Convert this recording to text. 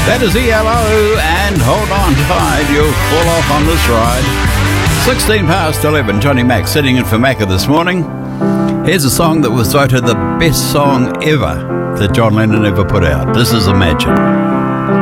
That is ELO and Hold On Tight, you'll fall off on this ride. 16 past 11, Johnny Mac sitting in for Macca this morning. Here's a song that was voted the best song ever that John Lennon ever put out. This is Imagine.